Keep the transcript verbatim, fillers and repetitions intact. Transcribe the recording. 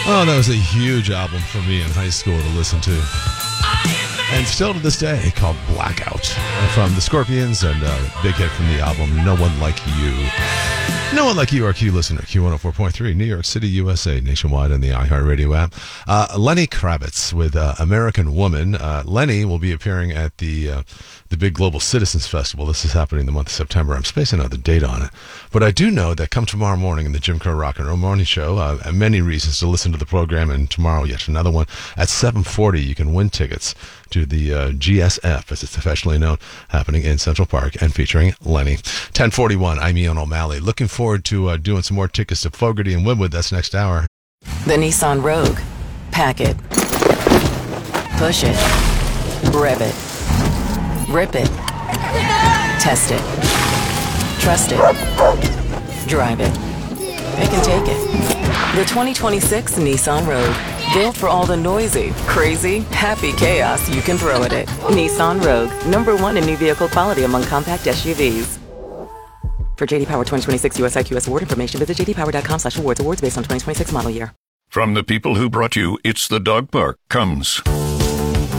Oh, that was a huge album for me in high school to listen to. And still to this day, called Blackout. From the Scorpions, and a uh, big hit from the album, No One Like You. No One Like You, our Q listener, Q one oh four point three, New York City, U S A, nationwide in the iHeartRadio app. Uh, Lenny Kravitz with uh, American Woman. Uh, Lenny will be appearing at the uh, the big Global Citizens Festival. This is happening in the month of September. I'm spacing out the date on it. But I do know that come tomorrow morning in the Jim Crow Rock and Roll Morning Show, uh, many reasons to listen to the program, and tomorrow yet another one. At seven forty, you can win tickets to the uh, G S F, as it's affectionately known, happening in Central Park and featuring Lenny. ten forty-one, I'm Ian O'Malley. Looking forward to uh, doing some more tickets to Fogarty and Winwood. That's next hour. The Nissan Rogue. Pack it. Push it. Rev it. Rip it. Test it. Trust it. Drive it. Pick and take it. The twenty twenty-six Nissan Rogue. Built for all the noisy, crazy, happy chaos you can throw at it. Nissan Rogue. Number one in new vehicle quality among compact S U Vs. For J D Power twenty twenty-six U S I Q S award information, visit j d power dot com slash awards. Awards based on twenty twenty-six model year. From the people who brought you It's the Dog Park comes